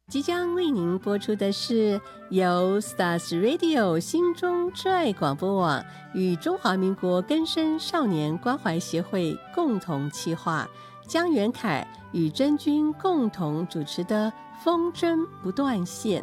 即将为您播出的是由 Stars Radio 心中之爱广播网与中华民国更生少年关怀协会共同企划，江元凯与真君共同主持的风筝不断线。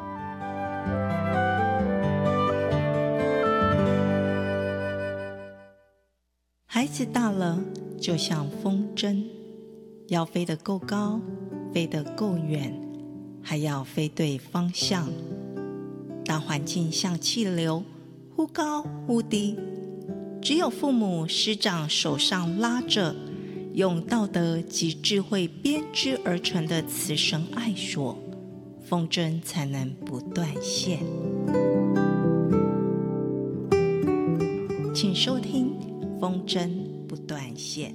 孩子大了，就像风筝，要飞得够高，飞得够远，还要飞对方向。当环境像气流，忽高忽低，只有父母师长手上拉着用道德及智慧编织而成的慈绳爱索，风筝才能不断线。请收听风筝不断线。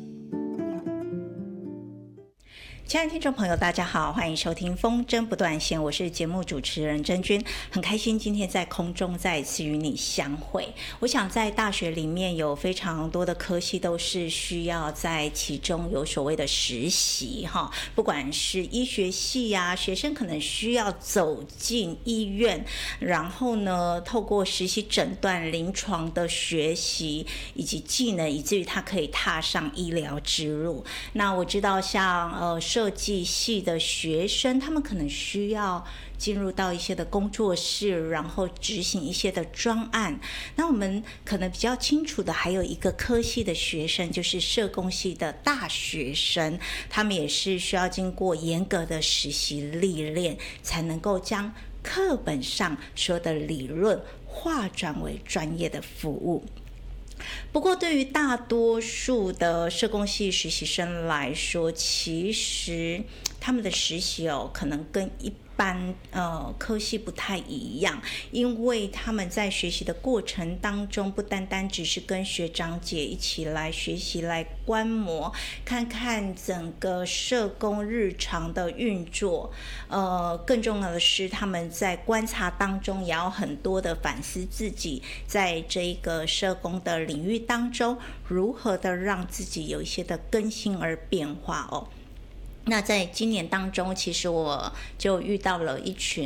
亲爱的听众朋友，大家好，欢迎收听风筝不断线，我是节目主持人真君，很开心今天在空中再一次与你相会。我想在大学里面有非常多的科系都是需要在其中有所谓的实习哈，不管是医学系啊，学生可能需要走进医院，然后呢透过实习诊断、临床的学习以及技能，以至于他可以踏上医疗之路。那我知道像设计系的学生，他们可能需要进入到一些的工作室，然后执行一些的专案。那我们可能比较清楚的还有一个科系的学生，就是社工系的大学生，他们也是需要经过严格的实习历练，才能够将课本上说的理论化转为专业的服务。不过对于大多数的社工系实习生来说，其实他们的实习可能跟一般科系不太一样，因为他们在学习的过程当中，不单单只是跟学长姐一起来学习，来观摩，看看整个社工日常的运作，更重要的是他们在观察当中也要很多的反思自己，在这个社工的领域当中，如何的让自己有一些的更新而变化哦。那在今年当中，其实我就遇到了一群